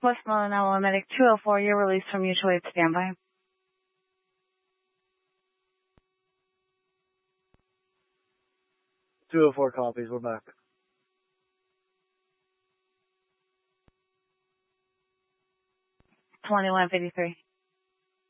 Westmoreland Alamo Medic 204, you're released from mutual aid standby. 204 copies, we're back. 2153.